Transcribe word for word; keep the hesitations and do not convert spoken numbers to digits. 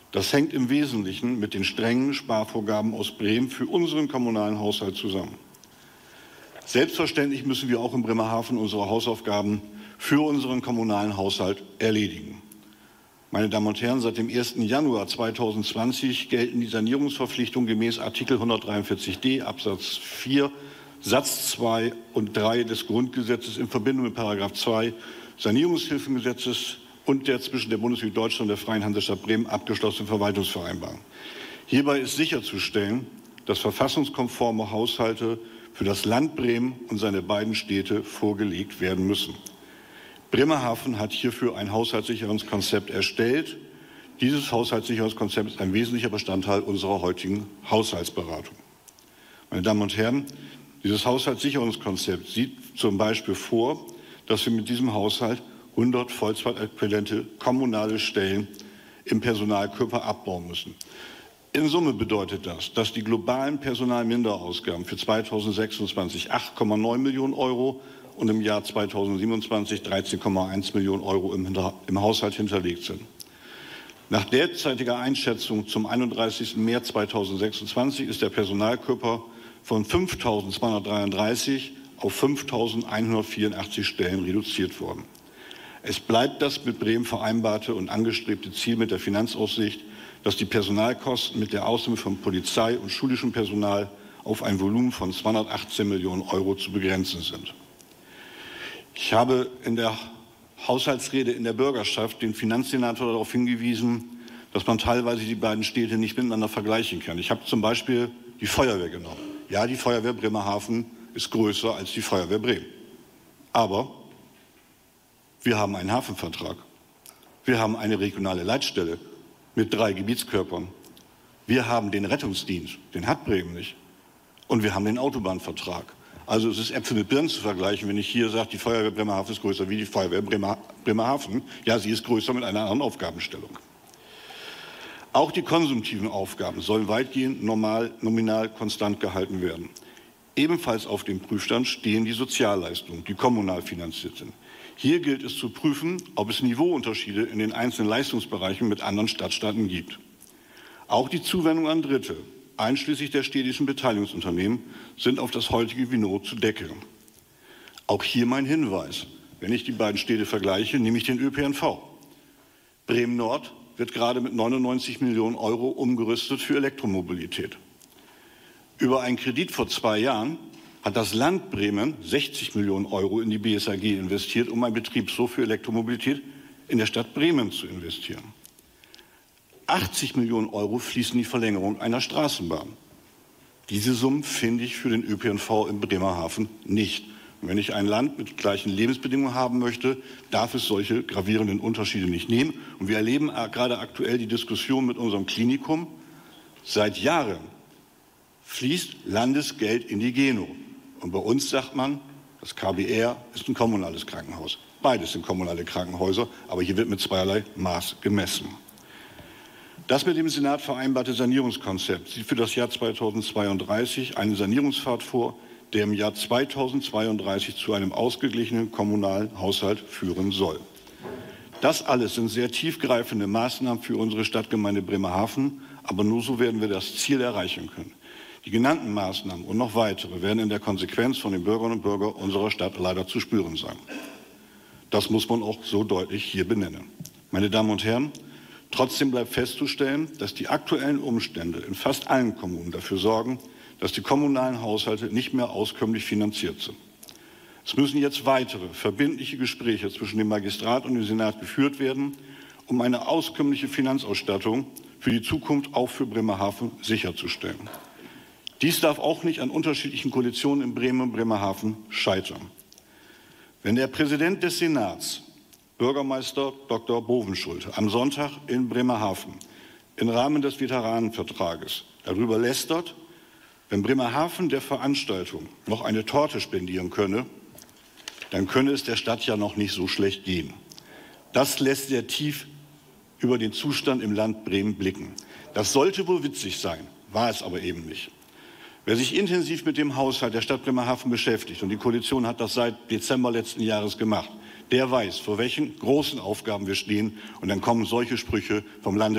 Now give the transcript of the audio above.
Das hängt im Wesentlichen mit den strengen Sparvorgaben aus Bremen für unseren kommunalen Haushalt zusammen. Selbstverständlich müssen wir auch in Bremerhaven unsere Hausaufgaben für unseren kommunalen Haushalt erledigen. Meine Damen und Herren, seit dem ersten Januar zweitausendzwanzig gelten die Sanierungsverpflichtungen gemäß Artikel hundertdreiundvierzig d Absatz vier Satz zwei und drei des Grundgesetzes in Verbindung mit Paragraph zwei Sanierungshilfengesetzes und der zwischen der Bundesrepublik Deutschland und der Freien Hansestadt Bremen abgeschlossenen Verwaltungsvereinbarung. Hierbei ist sicherzustellen, dass verfassungskonforme Haushalte für das Land Bremen und seine beiden Städte vorgelegt werden müssen. Bremerhaven hat hierfür ein Haushaltssicherungskonzept erstellt. Dieses Haushaltssicherungskonzept ist ein wesentlicher Bestandteil unserer heutigen Haushaltsberatung. Meine Damen und Herren, dieses Haushaltssicherungskonzept sieht zum Beispiel vor, dass wir mit diesem Haushalt hundert Vollzeitäquivalente kommunale Stellen im Personalkörper abbauen müssen. In Summe bedeutet das, dass die globalen Personalminderausgaben für zweitausendsechsundzwanzig acht Komma neun Millionen Euro und im Jahr zweitausendsiebenundzwanzig dreizehn Komma eins Millionen Euro im, im Haushalt hinterlegt sind. Nach derzeitiger Einschätzung zum einunddreißigsten März zweitausendsechsundzwanzig ist der Personalkörper von fünftausendzweihundertdreiunddreißig auf fünftausendeinhundertvierundachtzig Stellen reduziert worden. Es bleibt das mit Bremen vereinbarte und angestrebte Ziel mit der Finanzaussicht, dass die Personalkosten mit der Ausnahme von Polizei und schulischem Personal auf ein Volumen von zweihundertachtzehn Millionen Euro zu begrenzen sind. Ich habe in der Haushaltsrede in der Bürgerschaft den Finanzsenator darauf hingewiesen, dass man teilweise die beiden Städte nicht miteinander vergleichen kann. Ich habe zum Beispiel die Feuerwehr genommen. Ja, die Feuerwehr Bremerhaven ist größer als die Feuerwehr Bremen. Aber wir haben einen Hafenvertrag. Wir haben eine regionale Leitstelle mit drei Gebietskörpern. Wir haben den Rettungsdienst, den hat Bremen nicht. Und wir haben den Autobahnvertrag. Also es ist Äpfel mit Birnen zu vergleichen, wenn ich hier sage, die Feuerwehr Bremerhaven ist größer wie die Feuerwehr Bremer, Bremerhaven. Ja, sie ist größer mit einer anderen Aufgabenstellung. Auch die konsumtiven Aufgaben sollen weitgehend normal, nominal konstant gehalten werden. Ebenfalls auf dem Prüfstand stehen die Sozialleistungen, die kommunal finanziert sind. Hier gilt es zu prüfen, ob es Niveauunterschiede in den einzelnen Leistungsbereichen mit anderen Stadtstaaten gibt. Auch die Zuwendung an Dritte, einschließlich der städtischen Beteiligungsunternehmen, sind auf das heutige Niveau zu deckeln. Auch hier mein Hinweis, wenn ich die beiden Städte vergleiche, nehme ich den Ö P N V. Bremen-Nord wird gerade mit neunundneunzig Millionen Euro umgerüstet für Elektromobilität. Über einen Kredit vor zwei Jahren hat das Land Bremen sechzig Millionen Euro in die B S A G investiert, um ein Betriebshof für Elektromobilität in der Stadt Bremen zu investieren. achtzig Millionen Euro fließen in die Verlängerung einer Straßenbahn. Diese Summen finde ich für den Ö P N V in Bremerhaven nicht. Und wenn ich ein Land mit gleichen Lebensbedingungen haben möchte, darf es solche gravierenden Unterschiede nicht nehmen. Und wir erleben gerade aktuell die Diskussion mit unserem Klinikum. Seit Jahren fließt Landesgeld in die Geno. Und bei uns sagt man, das K B R ist ein kommunales Krankenhaus. Beides sind kommunale Krankenhäuser, aber hier wird mit zweierlei Maß gemessen. Das mit dem Senat vereinbarte Sanierungskonzept sieht für das Jahr zweitausendzweiunddreißig einen Sanierungspfad vor, der im Jahr zweitausendzweiunddreißig zu einem ausgeglichenen kommunalen Haushalt führen soll. Das alles sind sehr tiefgreifende Maßnahmen für unsere Stadtgemeinde Bremerhaven, aber nur so werden wir das Ziel erreichen können. Die genannten Maßnahmen und noch weitere werden in der Konsequenz von den Bürgerinnen und Bürgern unserer Stadt leider zu spüren sein. Das muss man auch so deutlich hier benennen. Meine Damen und Herren, trotzdem bleibt festzustellen, dass die aktuellen Umstände in fast allen Kommunen dafür sorgen, dass die kommunalen Haushalte nicht mehr auskömmlich finanziert sind. Es müssen jetzt weitere verbindliche Gespräche zwischen dem Magistrat und dem Senat geführt werden, um eine auskömmliche Finanzausstattung für die Zukunft auch für Bremerhaven sicherzustellen. Dies darf auch nicht an unterschiedlichen Koalitionen in Bremen und Bremerhaven scheitern. Wenn der Präsident des Senats, Bürgermeister Doktor Bovenschulte, am Sonntag in Bremerhaven im Rahmen des Veteranenvertrages darüber lästert, wenn Bremerhaven der Veranstaltung noch eine Torte spendieren könne, dann könne es der Stadt ja noch nicht so schlecht gehen. Das lässt sehr tief über den Zustand im Land Bremen blicken. Das sollte wohl witzig sein, war es aber eben nicht. Wer sich intensiv mit dem Haushalt der Stadt Bremerhaven beschäftigt, und die Koalition hat das seit Dezember letzten Jahres gemacht, der weiß, vor welchen großen Aufgaben wir stehen, und dann kommen solche Sprüche vom Lande